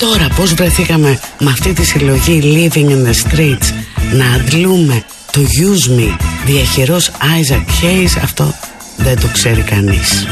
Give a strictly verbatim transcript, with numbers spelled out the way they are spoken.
Τώρα πώς βρεθήκαμε με αυτή τη συλλογή Living in the Streets να αντλούμε το Use Me διαχειρός Isaac Hayes, αυτό δεν το ξέρει κανείς.